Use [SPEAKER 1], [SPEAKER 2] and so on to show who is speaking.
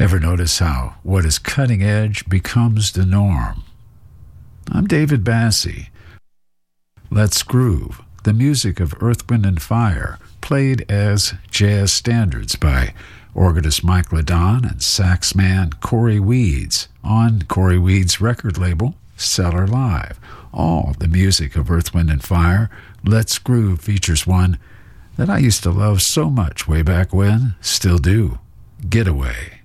[SPEAKER 1] Ever notice how what is cutting edge becomes the norm? I'm David Bassey. Let's Groove, the music of Earth, Wind, and Fire, played as jazz standards by organist Mike Ladon and saxman Corey Weeds on Corey Weeds' record label, Cellar Live. All the music of Earth, Wind, and Fire. Let's Groove features one that I used to love so much way back when, still do, Getaway.